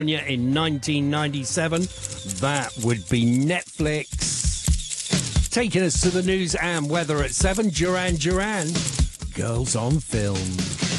in 1997. That would be Netflix. Taking us to the news and weather at 7, Duran Duran, Girls on Film.